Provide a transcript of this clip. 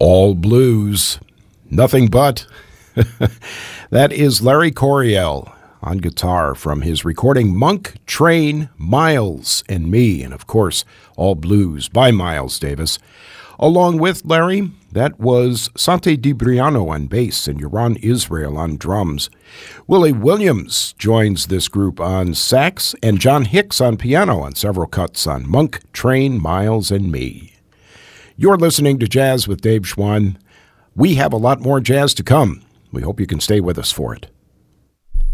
All blues. Nothing but. That is Larry Coryell on guitar from his recording Monk, Train, Miles, and Me. And of course, all blues by Miles Davis. Along with Larry, that was Sante DiBriano on bass and Yaron Israel on drums. Willie Williams joins this group on sax, and John Hicks on piano on several cuts on Monk, Train, Miles, and Me. You're listening to Jazz with Dave Schwann. We have a lot more jazz to come. We hope you can stay with us for it.